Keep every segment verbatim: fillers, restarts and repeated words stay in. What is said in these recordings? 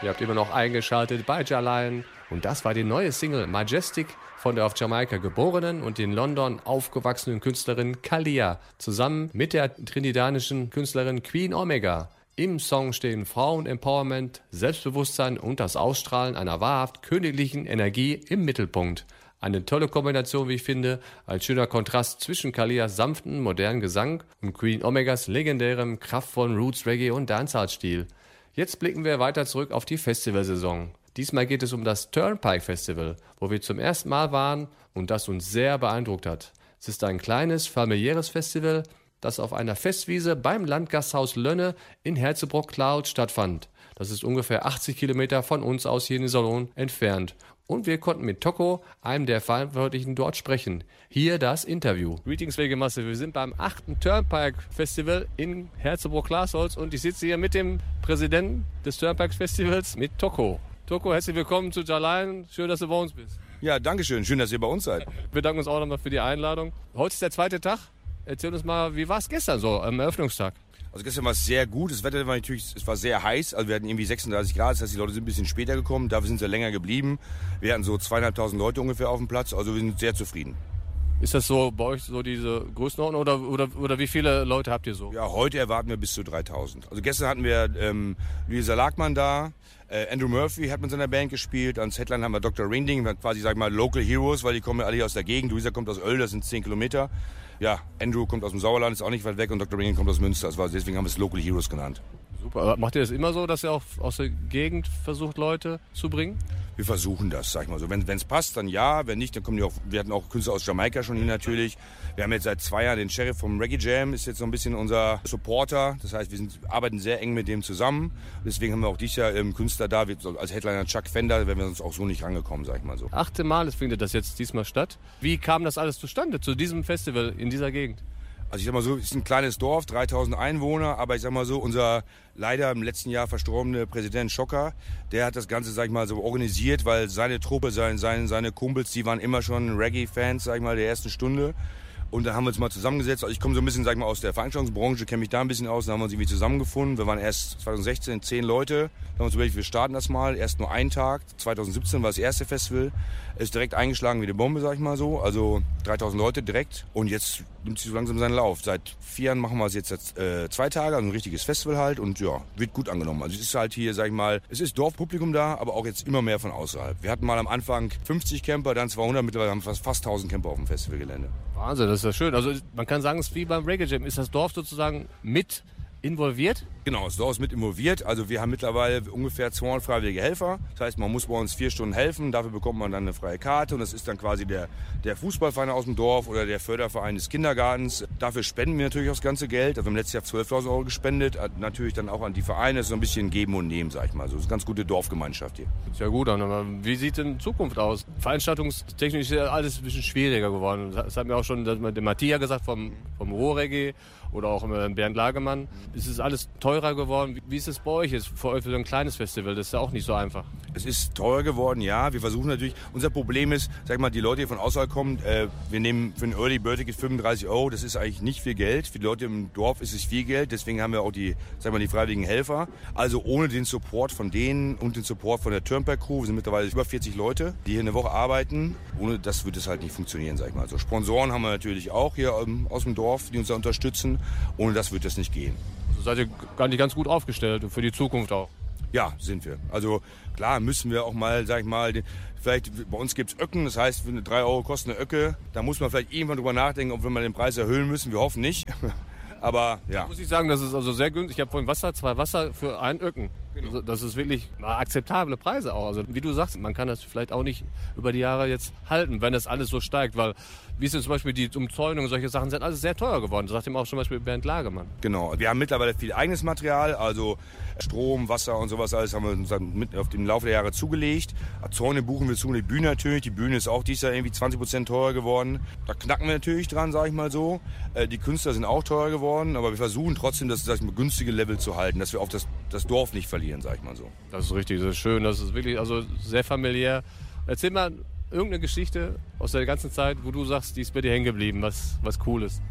Ihr habt immer noch eingeschaltet bei Jalaien. Und das war die neue Single Majestic von der auf Jamaika geborenen und in London aufgewachsenen Künstlerin Kalia, zusammen mit der trinidanischen Künstlerin Queen Omega. Im Song stehen Frauen-Empowerment, Selbstbewusstsein und das Ausstrahlen einer wahrhaft königlichen Energie im Mittelpunkt. Eine tolle Kombination, wie ich finde, als schöner Kontrast zwischen Kalias sanften, modernen Gesang und Queen Omegas legendärem, kraftvollen Roots-Reggae- und Dancehall-Stil. Jetzt blicken wir weiter zurück auf die Festivalsaison. Diesmal geht es um das Turnpike Festival, wo wir zum ersten Mal waren und das uns sehr beeindruckt hat. Es ist ein kleines, familiäres Festival, das auf einer Festwiese beim Landgasthaus Lönne in Herzebrock-Klaut stattfand. Das ist ungefähr achtzig Kilometer von uns aus hier in Iserlohn entfernt. Und wir konnten mit Toko, einem der Verantwortlichen, dort sprechen. Hier das Interview. Greetings, Wegemasse. Wir sind beim achten Turnpike Festival in Herzebrock-Glasholz und ich sitze hier mit dem Präsidenten des Turnpike Festivals, mit Toko. Toko, herzlich willkommen zu Jalaien. Schön, dass du bei uns bist. Ja, danke schön. Schön, dass ihr bei uns seid. Wir danken uns auch nochmal für die Einladung. Heute ist der zweite Tag. Erzähl uns mal, wie war es gestern so am Eröffnungstag? Also gestern war es sehr gut. Das Wetter war natürlich, es war sehr heiß. Also wir hatten irgendwie sechsunddreißig Grad. Das heißt, die Leute sind ein bisschen später gekommen. Dafür sind sie länger geblieben. Wir hatten so zweieinhalbtausend Leute ungefähr auf dem Platz. Also wir sind sehr zufrieden. Ist das so bei euch so diese Größenordnung oder, oder, oder wie viele Leute habt ihr so? Ja, heute erwarten wir bis zu dreitausend. Also gestern hatten wir ähm, Luisa Lagmann da. Äh, Andrew Murphy hat mit seiner Band gespielt. Als Headline haben wir Doktor Ringding. Wir haben quasi, sag ich mal, Local Heroes, weil die kommen ja alle hier aus der Gegend. Luisa kommt aus Oel, das sind zehn Kilometer. Ja, Andrew kommt aus dem Sauerland, ist auch nicht weit weg. Und Doktor Ringding kommt aus Münster. Das war, deswegen haben wir es Local Heroes genannt. Super. Aber macht ihr das immer so, dass ihr auch aus der Gegend versucht, Leute zu bringen? Wir versuchen das, sag ich mal so. Wenn es passt, dann ja. Wenn nicht, dann kommen die auch. Wir hatten auch Künstler aus Jamaika schon hier natürlich. Wir haben jetzt seit zwei Jahren den Sheriff vom Reggae Jam, ist jetzt so ein bisschen unser Supporter. Das heißt, wir sind, arbeiten sehr eng mit dem zusammen. Deswegen haben wir auch dieses Jahr ähm, Künstler da, wie, als Headliner Chuck Fender, wären wir uns auch so nicht rangekommen, sag ich mal so. Achte Mal findet das jetzt diesmal statt. Wie kam das alles zustande, zu diesem Festival in dieser Gegend? Also ich sag mal so, es ist ein kleines Dorf, dreitausend Einwohner, aber ich sag mal so, unser leider im letzten Jahr verstorbene Präsident Schocker, der hat das Ganze, sag ich mal, so organisiert, weil seine Truppe, sein, sein, seine Kumpels, die waren immer schon Reggae-Fans, sag ich mal, der ersten Stunde. Und dann haben wir uns mal zusammengesetzt. Also ich komme so ein bisschen, sag ich mal, aus der Veranstaltungsbranche, kenne mich da ein bisschen aus. Dann haben wir uns irgendwie zusammengefunden. Wir waren erst zwanzig sechzehn zehn Leute. Dann haben wir uns überlegt, wir starten das mal. Erst nur einen Tag. zwanzig siebzehn war das erste Festival. Ist direkt eingeschlagen wie eine Bombe, sag ich mal so. Also dreitausend Leute direkt. Und jetzt nimmt sich so langsam seinen Lauf. Seit vier Jahren machen wir es jetzt, jetzt äh, zwei Tage, also ein richtiges Festival halt. Und ja, wird gut angenommen. Also es ist halt hier, sag ich mal, es ist Dorfpublikum da, aber auch jetzt immer mehr von außerhalb. Wir hatten mal am Anfang fünfzig Camper, dann zweihundert. Mittlerweile haben wir fast, fast tausend Camper auf dem Festivalgelände. Wahnsinn, das ist ja schön. Also man kann sagen, es ist wie beim Reggae Jam. Ist das Dorf sozusagen mit involviert? Genau, das Dorf ist mit involviert. Also wir haben mittlerweile ungefähr zweihundert freiwillige Helfer. Das heißt, man muss bei uns vier Stunden helfen. Dafür bekommt man dann eine freie Karte. Und das ist dann quasi der, der Fußballverein aus dem Dorf oder der Förderverein des Kindergartens. Dafür spenden wir natürlich auch das ganze Geld. Also wir haben letztes Jahr zwölftausend Euro gespendet. Natürlich dann auch an die Vereine. Das ist so ein bisschen Geben und Nehmen, sag ich mal. So, das ist eine ganz gute Dorfgemeinschaft hier. Ist ja gut an. Aber wie sieht denn Zukunft aus? Veranstaltungstechnisch ist ja alles ein bisschen schwieriger geworden. Das hat mir auch schon der Matthias gesagt vom, vom Ruhrreggae oder auch Bernd Lagemann. Es ist alles teurer geworden. Wie ist es bei euch jetzt? Für euch für so ein kleines Festival, das ist ja auch nicht so einfach. Es ist teurer geworden, ja. Wir versuchen natürlich, unser Problem ist, sag ich mal, die Leute, die von außerhalb kommen, äh, wir nehmen für ein Early Bird Ticket fünfunddreißig Euro. Das ist eigentlich nicht viel Geld. Für die Leute im Dorf ist es viel Geld. Deswegen haben wir auch die, sag mal, die freiwilligen Helfer. Also ohne den Support von denen und den Support von der Turnpike Crew, wir sind mittlerweile über vierzig Leute, die hier eine Woche arbeiten. Ohne das wird es halt nicht funktionieren, sag ich mal. Also Sponsoren haben wir natürlich auch hier ähm, aus dem Dorf, die uns da unterstützen. Ohne das wird das nicht gehen. Also seid ihr gar nicht ganz gut aufgestellt für die Zukunft auch? Ja, sind wir. Also klar müssen wir auch mal, sag ich mal, vielleicht bei uns gibt's Öcken, das heißt, wenn drei Euro kostet eine Öcke, da muss man vielleicht irgendwann drüber nachdenken, ob wir mal den Preis erhöhen müssen. Wir hoffen nicht. Aber ja. Da muss ich sagen, das ist also sehr günstig. Ich habe vorhin Wasser, zwei Wasser für einen Öcken. Genau. Also das ist wirklich akzeptable Preise auch. Also wie du sagst, man kann das vielleicht auch nicht über die Jahre jetzt halten, wenn das alles so steigt, weil wie ist denn zum Beispiel die Umzäunung, solche Sachen sind alles sehr teuer geworden. Das sagt ihm auch zum Beispiel Bernd Lagemann. Genau, wir haben mittlerweile viel eigenes Material, also Strom, Wasser und sowas alles haben wir uns mit auf dem Laufe der Jahre zugelegt. Zäune buchen wir zu, die Bühne natürlich. Die Bühne ist auch dieses Jahr irgendwie zwanzig Prozent teurer geworden. Da knacken wir natürlich dran, sage ich mal so. Die Künstler sind auch teurer geworden, aber wir versuchen trotzdem das, das günstige Level zu halten, dass wir auch das, das Dorf nicht verlieren, sag ich mal so. Das ist richtig, das ist schön, das ist wirklich also sehr familiär. Erzähl mal irgendeine Geschichte aus der ganzen Zeit, wo du sagst, die ist bei dir hängen geblieben, was, was cool ist.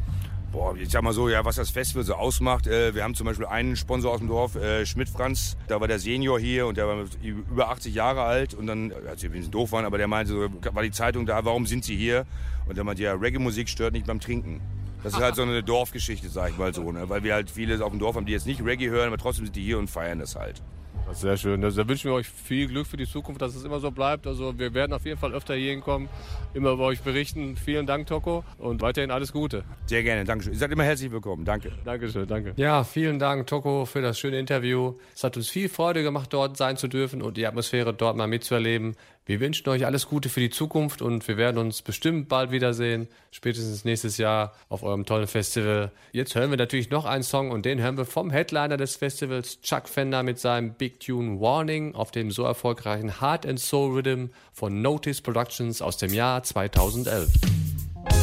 Boah, ich sag mal so, ja, was das Festival so ausmacht. Äh, wir haben zum Beispiel einen Sponsor aus dem Dorf, äh, Schmidt Franz. Da war der Senior hier und der war über achtzig Jahre alt. Und dann, als wir ein bisschen doof waren, aber der meinte, so, war die Zeitung da, warum sind Sie hier? Und der meinte, ja, Reggae-Musik stört nicht beim Trinken. Das ist halt so eine Dorfgeschichte, sag ich mal so. Ne? Weil wir halt viele auf dem Dorf haben, die jetzt nicht Reggae hören, aber trotzdem sind die hier und feiern das halt. Das ist sehr schön. Da wünschen wir euch viel Glück für die Zukunft, dass es immer so bleibt. Also wir werden auf jeden Fall öfter hier hinkommen, immer über euch berichten. Vielen Dank, Tocco, und weiterhin alles Gute. Sehr gerne, danke schön. Ihr seid immer herzlich willkommen, danke. Dankeschön, danke. Ja, vielen Dank, Tocco, für das schöne Interview. Es hat uns viel Freude gemacht, dort sein zu dürfen und die Atmosphäre dort mal mitzuerleben. Wir wünschen euch alles Gute für die Zukunft und wir werden uns bestimmt bald wiedersehen, spätestens nächstes Jahr auf eurem tollen Festival. Jetzt hören wir natürlich noch einen Song und den hören wir vom Headliner des Festivals, Chuck Fender, mit seinem Big Tune Warning auf dem so erfolgreichen Heart and Soul Rhythm von Notice Productions aus dem Jahr zweitausendelf.